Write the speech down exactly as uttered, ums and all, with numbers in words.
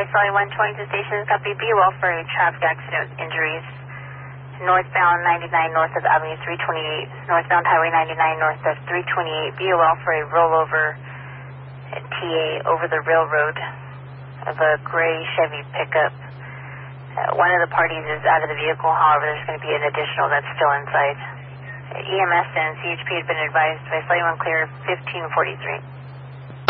Sully one twenty to station, copy. Be well for a traffic accident injuries. Northbound ninety-nine north of Avenue three twenty-eight, northbound Highway ninety-nine north of three twenty-eight. Be well for a rollover T A over the railroad of a gray Chevy pickup. Uh, one of the parties is out of the vehicle, however, there's going to be an additional that's still inside. E M S and C H P had been advised by Sully one clear fifteen forty-three.